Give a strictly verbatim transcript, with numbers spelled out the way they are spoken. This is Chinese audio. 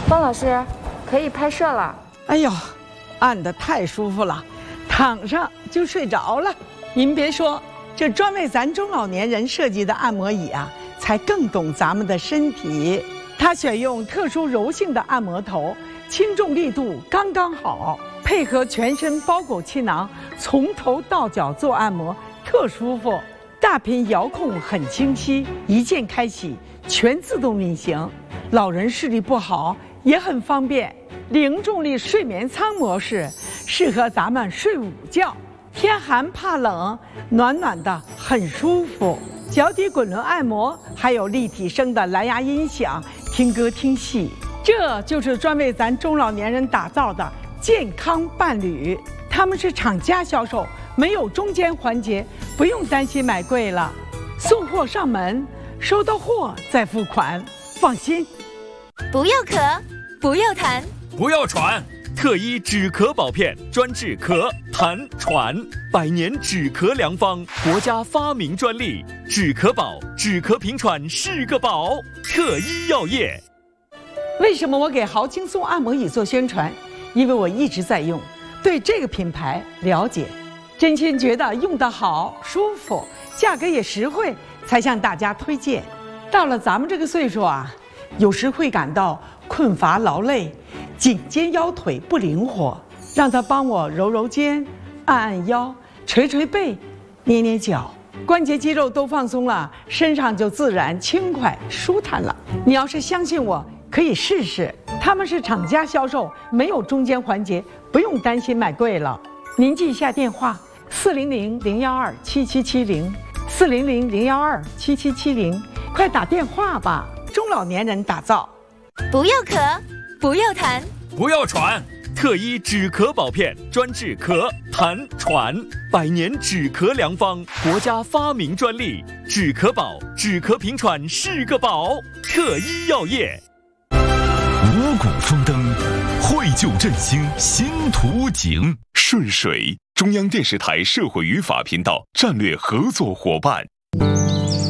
方老师，可以拍摄了。 哎呦，按得太舒服了，躺上就睡着了。您别说，这专为咱中老年人设计的按摩椅啊，才更懂咱们的身体。它选用特殊柔性的按摩头，轻重力度刚刚好，配合全身包裹气囊，从头到脚做按摩，特舒服。大屏遥控很清晰，一键开启，全自动运行。老人视力不好也很方便。零重力睡眠舱模式适合咱们睡午觉，天寒怕冷，暖暖的很舒服。脚底滚轮按摩，还有立体声的蓝牙音响，听歌听戏。这就是专为咱中老年人打造的健康伴侣。他们是厂家销售，没有中间环节，不用担心买贵了。送货上门，收到货再付款，放心。 不要咳，不要痰， 不要喘，特医止咳宝片专治咳、痰、喘，百年止咳良方，国家发明专利，止咳宝，止咳平喘是个宝。特医药业。 为什么我给豪轻松按摩椅做宣传？因为我一直在用，对这个品牌了解，真心觉得用得好、舒服，价格也实惠，才向大家推荐。到了咱们这个岁数啊，有时会感到困乏劳累，颈肩腰腿不灵活，让他帮我揉揉肩，按按腰，捶捶背，捏捏脚，关节肌肉都放松了，身上就自然轻快舒坦了。你要是相信我，可以试试。他们是厂家销售，没有中间环节，不用担心买贵了。您记一下电话：四零零零幺二七七七零，四零零零幺二七七七零，快打电话吧！中老年人打造。 不要咳，不要痰， 不要喘，特医止咳宝片专治咳、痰、喘，百年止咳良方，国家发明专利，止咳宝，止咳平喘是个宝。特医药业。 五谷丰登，绘就振兴新图景。顺水，中央电视台社会与法频道战略合作伙伴。